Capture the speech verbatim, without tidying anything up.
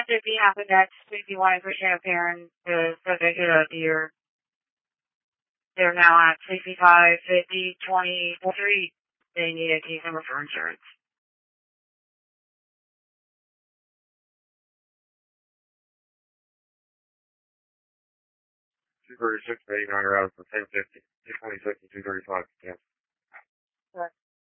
if you have the next, if you want to push a parent, the subject of your, they're now at sixty-five, fifty, twenty, three. They need a case number for insurance. two thirty-six, eighty-nine, around for ten fifty, two twenty-six, and two thirty-five, yeah. Correct.